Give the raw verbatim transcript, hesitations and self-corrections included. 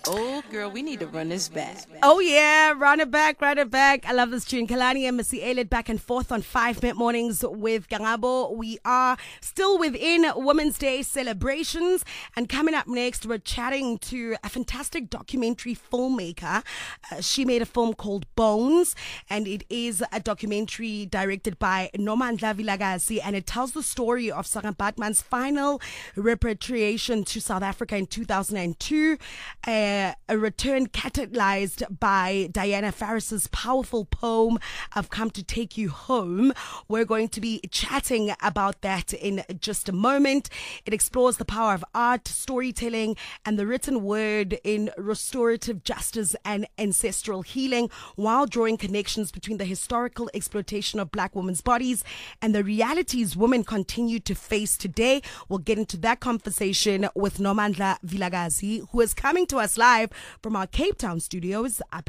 Oh, girl, we need to run this back. Oh, yeah. Run it back, run it back. I love this tune. Kalani and Missy Elliott back and forth on five minute mornings with Gangabo. We are still within Women's Day celebrations. And coming up next, we're chatting to a fantastic documentary filmmaker. Uh, she made a film called Bones, and it is a documentary directed by Nomandla Vilakazi, and it tells the story of Sarah Baartman's final repatriation to South Africa in two thousand two. Uh, a return catalyzed by Diana Faris's powerful poem, I've Come to Take You Home. We're going to be chatting about that in just a moment. It explores the power of art, storytelling, and the written word in restorative justice and ancestral healing, while drawing connections between the historical exploitation of black women's bodies and the realities women continue to face today. We'll get into that conversation with Nomandla Vilakazi, who is coming to us live from our Cape Town studios up